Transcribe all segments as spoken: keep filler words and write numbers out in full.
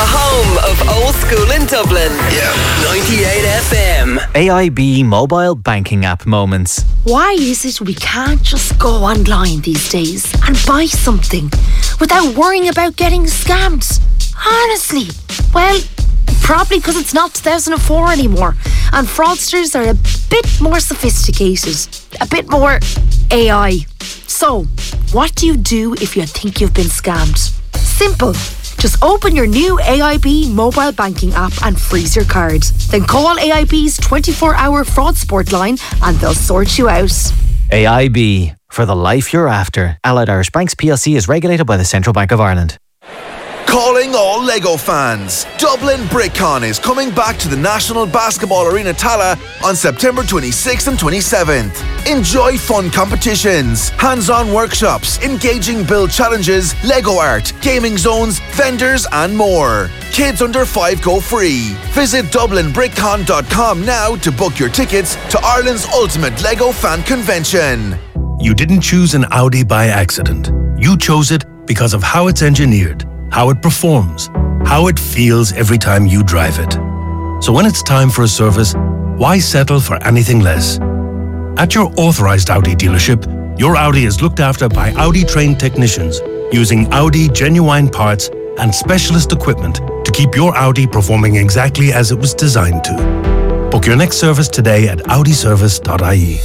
home of old school in Dublin. Yeah, ninety-eight F M. A I B mobile banking app moments. Why is it we can't just go online these days and buy something without worrying about getting scammed? Honestly, well, probably because it's not two thousand four anymore and fraudsters are a bit more sophisticated, a bit more A I. So, what do you do if you think you've been scammed? Simple. Just open your new A I B mobile banking app and freeze your card. Then call A I B's twenty-four hour fraud support line and they'll sort you out. A I B, for the life you're after. Allied Irish Banks P L C is regulated by the Central Bank of Ireland. Calling all Lego fans. Dublin BrickCon is coming back to the National Basketball Arena Tala on September twenty-sixth and twenty-seventh. Enjoy fun competitions, hands-on workshops, engaging build challenges, Lego art, gaming zones, vendors and more. Kids under five go free. Visit dublin brick con dot com now to book your tickets to Ireland's ultimate Lego fan convention. You didn't choose an Audi by accident. You chose it because of how it's engineered, how it performs, how it feels every time you drive it. So when it's time for a service, why settle for anything less? At your authorized Audi dealership, your Audi is looked after by Audi-trained technicians using Audi genuine parts and specialist equipment to keep your Audi performing exactly as it was designed to. Book your next service today at audi service dot I E.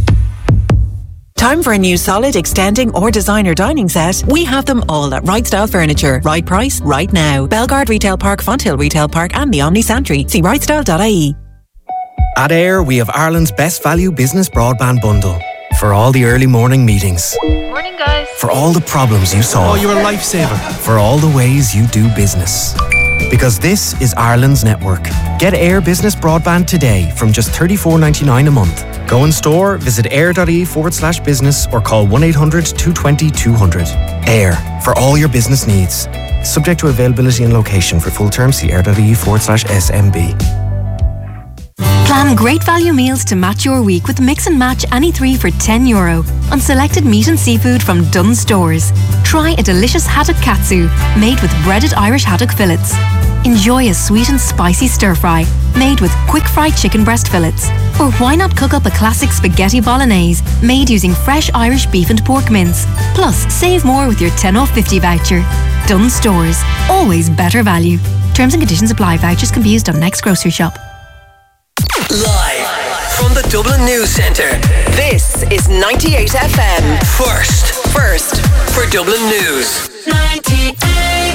Time for a new solid, extending or designer dining set? We have them all at Right Style Furniture. Right price, right now. Belgard Retail Park, Fonthill Retail Park and the Omni Santry. See right style dot I E. At Air, we have Ireland's best value business broadband bundle. For all the early morning meetings. Morning, guys. For all the problems you solve. Oh, you're a lifesaver. For all the ways you do business. Because this is Ireland's network. Get Air Business Broadband today from just thirty-four ninety-nine a month. Go in store, visit air.ie forward slash business or call one eight hundred two two zero two hundred. Air, for all your business needs. Subject to availability and location. For full terms, see air.ie forward slash SMB. Plan great value meals to match your week with Mix and Match any three for ten euro on selected meat and seafood from Dunnes Stores. Try a delicious haddock katsu made with breaded Irish haddock fillets. Enjoy a sweet and spicy stir fry made with quick fried chicken breast fillets. Or why not cook up a classic spaghetti bolognese made using fresh Irish beef and pork mince. Plus, save more with your ten off fifty voucher. Dunnes Stores, always better value. Terms and conditions apply. Vouchers can be used on next grocery shop. Live from the Dublin News Centre, this is ninety-eight F M. First, first for Dublin News. ninety-eight.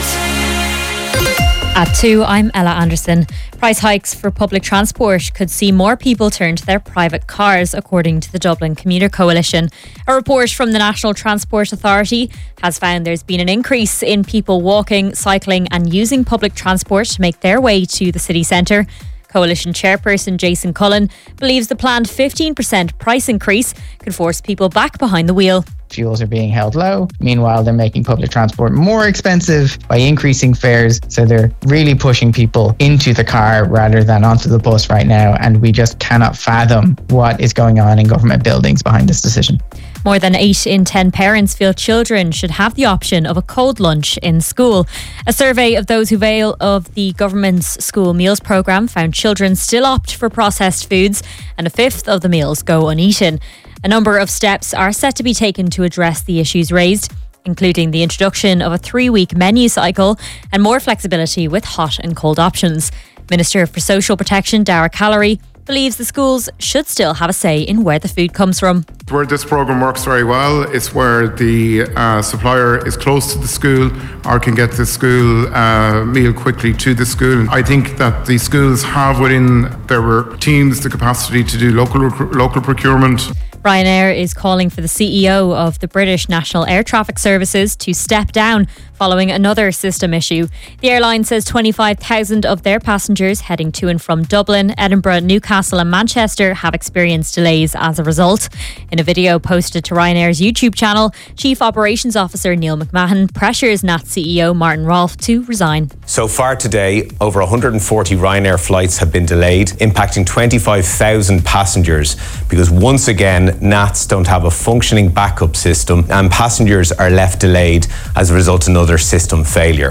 At two, I'm Ella Anderson. Price hikes for public transport could see more people turn to their private cars, according to the Dublin Commuter Coalition. A report from the National Transport Authority has found there's been an increase in people walking, cycling and using public transport to make their way to the city centre. Coalition chairperson Jason Cullen believes the planned fifteen percent price increase could force people back behind the wheel. Fuels are being held low. Meanwhile, they're making public transport more expensive by increasing fares. So they're really pushing people into the car rather than onto the bus right now. And we just cannot fathom what is going on in government buildings behind this decision. More than eight in ten parents feel children should have the option of a cold lunch in school. A survey of those who avail of the government's school meals programme found children still opt for processed foods and a fifth of the meals go uneaten. A number of steps are set to be taken to address the issues raised, including the introduction of a three-week menu cycle and more flexibility with hot and cold options. Minister for Social Protection Dara Callery believes the schools should still have a say in where the food comes from. Where this programme works very well, it's where the uh, supplier is close to the school or can get the school uh, meal quickly to the school. I think that the schools have within their teams the capacity to do local local procurement. Ryanair is calling for the C E O of the British National Air Traffic Services to step down following another system issue. The airline says twenty-five thousand of their passengers heading to and from Dublin, Edinburgh, Newcastle and Manchester have experienced delays as a result. In a video posted to Ryanair's YouTube channel, Chief Operations Officer Neil McMahon pressures N A T C E O Martin Rolfe to resign. So far today, over one hundred forty Ryanair flights have been delayed, impacting twenty-five thousand passengers because once again, N A Ts don't have a functioning backup system and passengers are left delayed as a result of another system failure.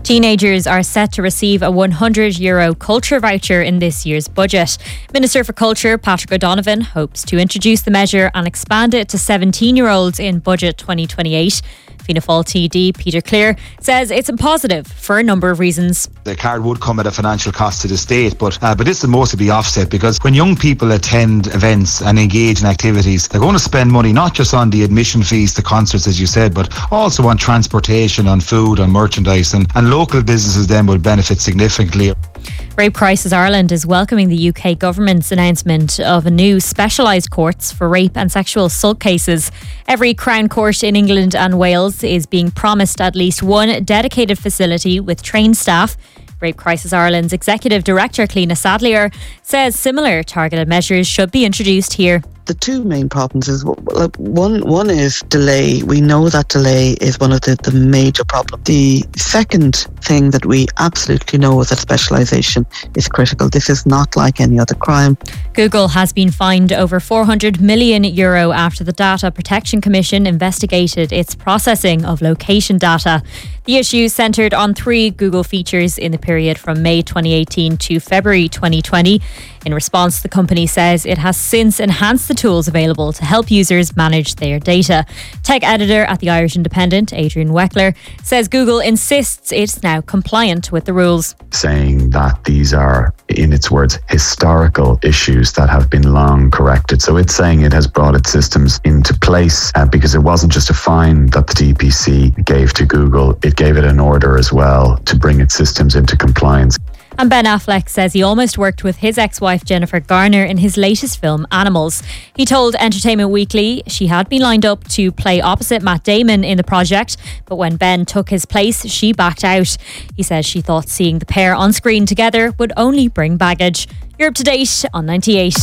Teenagers are set to receive a one hundred euro culture voucher in this year's budget. Minister for Culture Patrick O'Donovan hopes to introduce the measure and expand it to seventeen-year-olds in Budget twenty twenty-eight. Fianna Fáil T D Peter Clear says it's a positive for a number of reasons. The card would come at a financial cost to the state, but uh, but this will mostly be offset, because when young people attend events and engage in activities, they're going to spend money not just on the admission fees to concerts, as you said, but also on transportation, on food, on merchandise, and, and local businesses then will benefit significantly. Rape Crisis Ireland is welcoming the U K government's announcement of a new specialised courts for rape and sexual assault cases. Every Crown Court in England and Wales is being promised at least one dedicated facility with trained staff. Rape Crisis Ireland's Executive Director, Cliona Sadlier, says similar targeted measures should be introduced here. The two main problems is one one is delay. We know that delay is one of the, the major problems. The second thing that we absolutely know is that specialisation is critical. This is not like any other crime. Google has been fined over four hundred million euro after the Data Protection Commission investigated its processing of location data. The issue centred on three Google features in the period from May twenty eighteen to February twenty twenty. In response, the company says it has since enhanced the tools available to help users manage their data. Tech editor at the Irish Independent, Adrian Weckler, says Google insists it's now compliant with the rules. Saying that these are, in its words, historical issues that have been long corrected. So it's saying it has brought its systems into place uh, because it wasn't just a fine that the D P C gave to Google, it gave it an order as well to bring its systems into compliance. And Ben Affleck says he almost worked with his ex-wife Jennifer Garner in his latest film, Animals. He told Entertainment Weekly she had been lined up to play opposite Matt Damon in the project, but when Ben took his place, she backed out. He says she thought seeing the pair on screen together would only bring baggage. You're up to date on ninety-eight.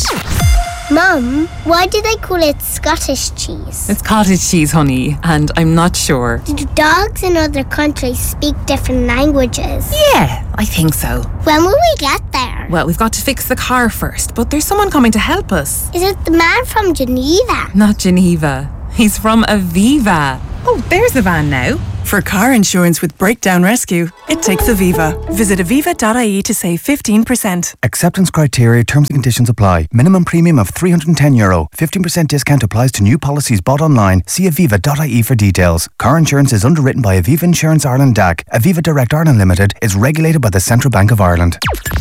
Mum, why do they call it Scottish cheese? It's cottage cheese, honey, and I'm not sure. Do dogs in other countries speak different languages? Yeah, I think so. When will we get there? Well, we've got to fix the car first, but there's someone coming to help us. Is it the man from Geneva? Not Geneva. He's from Aviva. Oh, there's the van now. For car insurance with Breakdown Rescue, it takes Aviva. Visit aviva dot I E to save fifteen percent. Acceptance criteria, terms and conditions apply. Minimum premium of three hundred ten euro. fifteen percent discount applies to new policies bought online. See aviva dot I E for details. Car insurance is underwritten by Aviva Insurance Ireland D A C. Aviva Direct Ireland Limited is regulated by the Central Bank of Ireland.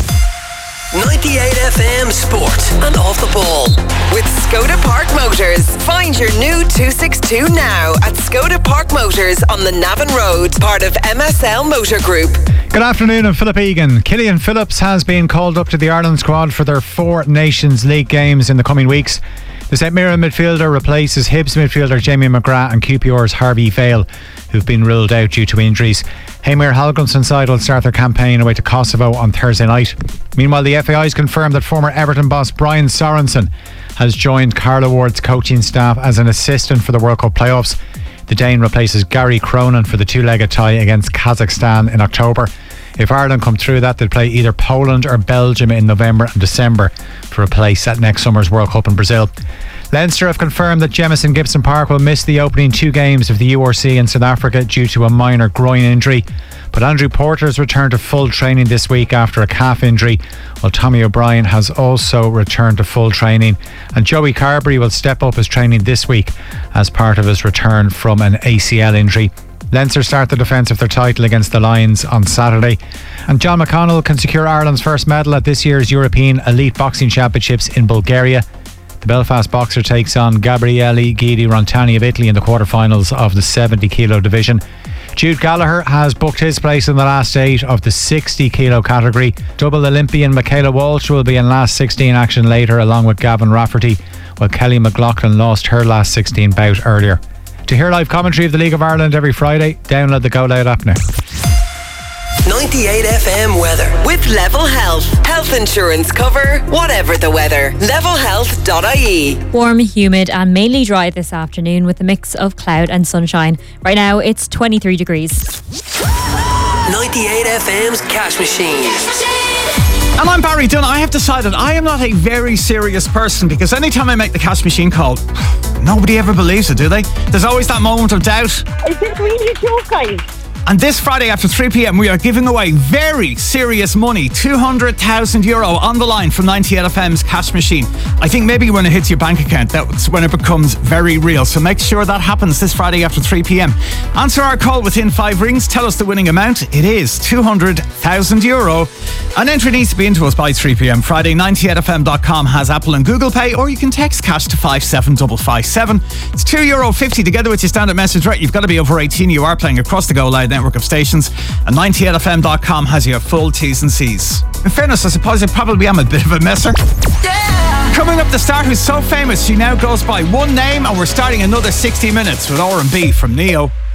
ninety-eight F M Sport and Off the Ball with Skoda Park Motors. Find your new two sixty-two now at Skoda Park Motors on the Navan Road, part of M S L Motor Group. Good afternoon, I'm Philip Egan. Killian Phillips has been called up to the Ireland squad for their four Nations League games in the coming weeks. The Saint Mirren midfielder replaces Hibs midfielder Jamie McGrath and Q P R's Harvey Vale, who've been ruled out due to injuries. Heimir Hallgrimsson's side will start their campaign away to Kosovo on Thursday night. Meanwhile, the F A I has confirmed that former Everton boss Brian Sorensen has joined Carla Ward's coaching staff as an assistant for the World Cup playoffs. The Dane replaces Gary Cronin for the two-legged tie against Kazakhstan in October. If Ireland come through that, they'll play either Poland or Belgium in November and December for a place at next summer's World Cup in Brazil. Leinster have confirmed that Jemison Gibson Park will miss the opening two games of the U R C in South Africa due to a minor groin injury. But Andrew Porter's returned to full training this week after a calf injury, while Tommy O'Brien has also returned to full training. And Joey Carberry will step up his training this week as part of his return from an A C L injury. Leinster start the defence of their title against the Lions on Saturday. And John McConnell can secure Ireland's first medal at this year's European Elite Boxing Championships in Bulgaria. The Belfast boxer takes on Gabriele Guidi Rontani of Italy in the quarterfinals of the seventy kilo division. Jude Gallagher has booked his place in the last eight of the sixty kilo category. Double Olympian Michaela Walsh will be in last sixteen action later, along with Gavin Rafferty, while Kelly McLaughlin lost her last sixteen bout earlier. To hear live commentary of the League of Ireland every Friday, download the Go Loud app now. ninety-eight F M weather with Level Health. Health insurance cover, whatever the weather. level health dot I E. Warm, humid and mainly dry this afternoon with a mix of cloud and sunshine. Right now it's twenty-three degrees. ninety-eight F M's Cash Machine. And I'm Barry Dunn. I have decided I am not a very serious person because anytime I make the Cash Machine call, nobody ever believes it, do they? There's always that moment of doubt. Is this really a joke, guys? And this Friday after three p.m. we are giving away very serious money, two hundred thousand euro on the line from ninety-eight F M's cash machine. I think maybe when it hits your bank account, that's when it becomes very real. So make sure that happens this Friday after three p.m. Answer our call within five rings. Tell us the winning amount. It is two hundred thousand euro. An entry needs to be into us by three p.m. Friday. ninety-eight F M dot com has Apple and Google Pay, or you can text cash to five seven five five seven. It's two euro fifty together with your standard message rate. You've got to be over eighteen. You are playing across the Go Loud network of stations, and ninety-eight F M dot com has your full T's and C's. In fairness, I suppose I probably am a bit of a messer. Yeah. Coming up, the star who's so famous she now goes by one name, and we're starting another sixty minutes with R and B from Neo.